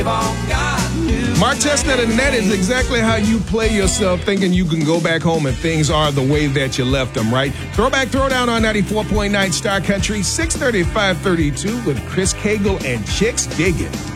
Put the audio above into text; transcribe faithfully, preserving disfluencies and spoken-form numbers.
Mark Chestnut, and that is exactly how you play yourself, thinking you can go back home and things are the way that you left them, right? Throwback Throwdown on ninety-four point nine Star Country, six thirty, five thirty-two with Chris Cagle and Chicks Diggin'.